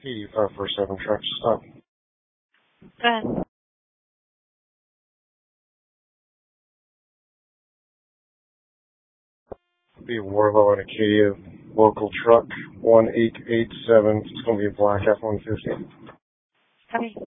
8547 truck stop. Go ahead. Be Warlow and Acadia, local truck 1887. It's going to be a black F-150. Copy.